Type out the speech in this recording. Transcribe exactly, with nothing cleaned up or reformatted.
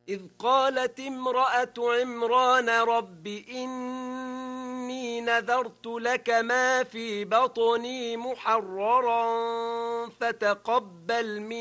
إذ قالت امرأة عمران رب إني نذرت لك ما في بطني محررا فتقبل مني